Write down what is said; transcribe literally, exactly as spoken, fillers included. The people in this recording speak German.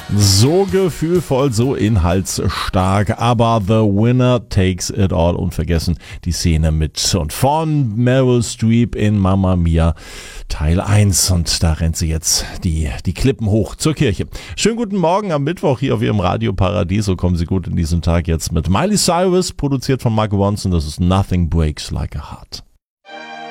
So gefühlvoll, so inhaltsstark, aber The Winner Takes It All. Unvergessen die Szene mit und von Meryl Streep in Mamma Mia Teil eins. Und da rennt sie jetzt die, die Klippen hoch zur Kirche. Schönen guten Morgen am Mittwoch hier auf Ihrem Radio Paradiso. Kommen Sie gut in diesen Tag jetzt mit Miley Cyrus, produziert von Mark Ronson. Das ist Nothing Breaks Like a Heart.